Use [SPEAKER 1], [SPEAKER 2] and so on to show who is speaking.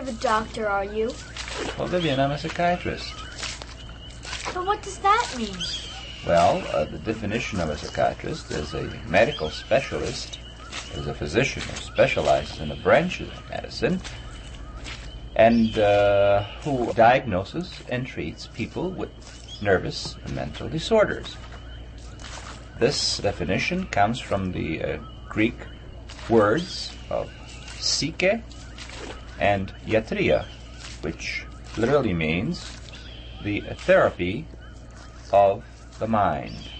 [SPEAKER 1] of a doctor, are you?
[SPEAKER 2] Well, Vivian, I'm a psychiatrist.
[SPEAKER 1] But what does that mean?
[SPEAKER 2] Well, the definition of a psychiatrist is a medical specialist, is a physician who specializes in a branch of medicine, and who diagnoses and treats people with nervous and mental disorders. This definition comes from the Greek words of psyche and iatria, which literally means the therapy of the mind.